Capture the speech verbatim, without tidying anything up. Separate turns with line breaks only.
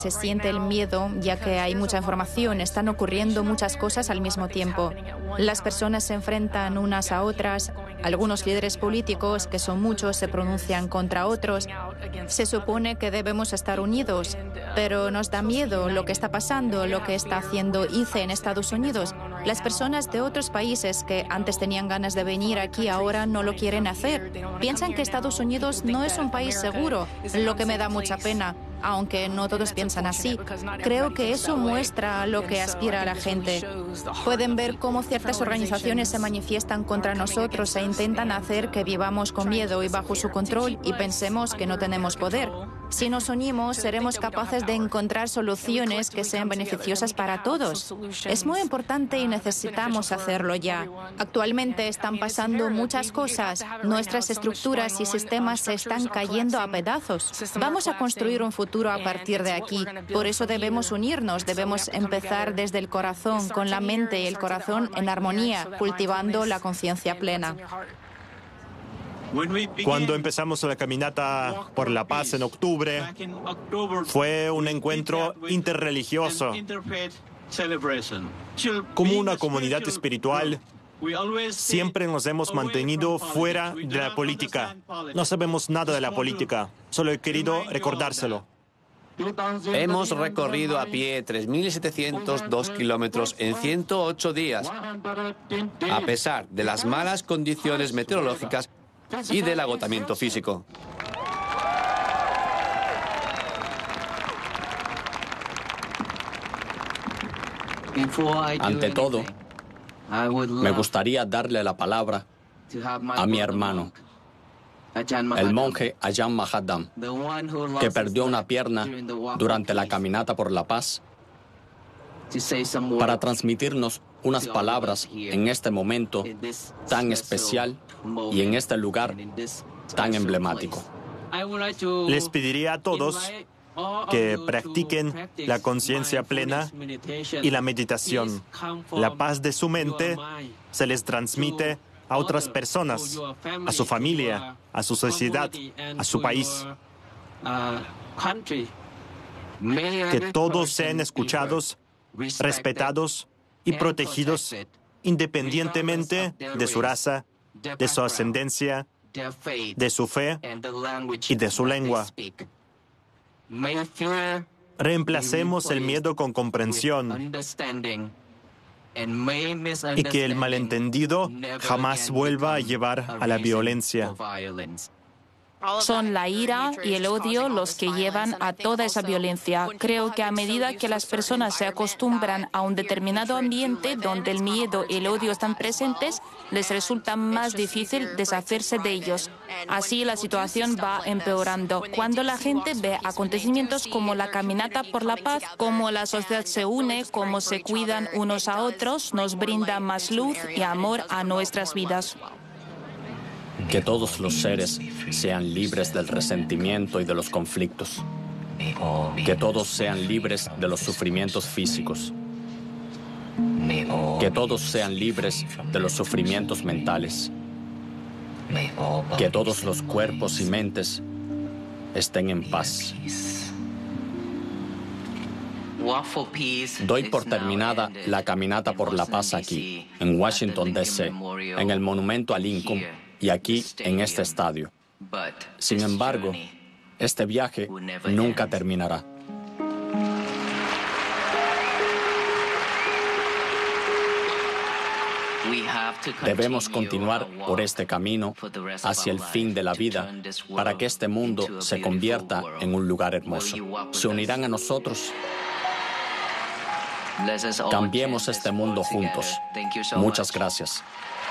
Se siente el miedo, ya que hay mucha información, están ocurriendo muchas cosas al mismo tiempo. Las personas se enfrentan unas a otras, algunos líderes políticos, que son muchos, se pronuncian contra otros. Se supone que debemos estar unidos, pero nos da miedo lo que está pasando, lo que está haciendo I C E en Estados Unidos. Las personas de otros países que antes tenían ganas de venir aquí ahora no lo quieren hacer. Piensan que Estados Unidos no es un país seguro, lo que me da mucha pena. Aunque no todos piensan así. Creo que eso muestra a lo que aspira a la gente. Pueden ver cómo ciertas organizaciones se manifiestan contra nosotros e intentan hacer que vivamos con miedo y bajo su control y pensemos que no tenemos poder. Si nos unimos, seremos capaces de encontrar soluciones que sean beneficiosas para todos. Es muy importante y necesitamos hacerlo ya. Actualmente están pasando muchas cosas. Nuestras estructuras y sistemas se están cayendo a pedazos. Vamos a construir un futuro a partir de aquí. Por eso debemos unirnos, debemos empezar desde el corazón, con la mente y el corazón en armonía, cultivando la conciencia plena.
Cuando empezamos la caminata por la paz en octubre, fue un encuentro interreligioso. Como una comunidad espiritual, siempre nos hemos mantenido fuera de la política. No sabemos nada de la política, solo he querido recordárselo.
Hemos recorrido a pie tres mil setecientos dos kilómetros en ciento ocho días, a pesar de las malas condiciones meteorológicas y del agotamiento físico. Ante todo, me gustaría darle la palabra a mi hermano, el monje Ajahn Mahatham, que perdió una pierna durante la caminata por la paz, para transmitirnos unas palabras en este momento tan especial y en este lugar tan emblemático.
Les pediría a todos que practiquen la conciencia plena y la meditación. La paz de su mente se les transmite a otras personas, a su familia, a su sociedad, a su país. Que todos sean escuchados, respetados y protegidos independientemente de su raza, de su ascendencia, de su fe y de su lengua. Reemplacemos el miedo con comprensión y que el malentendido jamás vuelva a llevar a la violencia.
Son la ira y el odio los que llevan a toda esa violencia. Creo que a medida que las personas se acostumbran a un determinado ambiente donde el miedo y el odio están presentes, les resulta más difícil deshacerse de ellos. Así la situación va empeorando. Cuando la gente ve acontecimientos como la caminata por la paz, cómo la sociedad se une, cómo se cuidan unos a otros, nos brinda más luz y amor a nuestras vidas.
Que todos los seres sean libres del resentimiento y de los conflictos. Que todos sean libres de los sufrimientos físicos. Que todos sean libres de los sufrimientos mentales. Que todos los cuerpos y mentes estén en paz. Doy por terminada la caminata por la paz aquí, en Washington, D C, en el monumento a Lincoln, y aquí, en este estadio. Sin embargo, este viaje nunca terminará. Debemos continuar por este camino hacia el fin de la vida para que este mundo se convierta en un lugar hermoso. ¿Se unirán a nosotros? Cambiemos este mundo juntos. Muchas gracias.